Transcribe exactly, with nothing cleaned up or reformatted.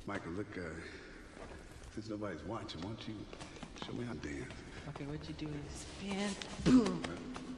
Michael, look, uh, since nobody's watching, why don't you show me how to dance? Okay, what you do is spin, boom,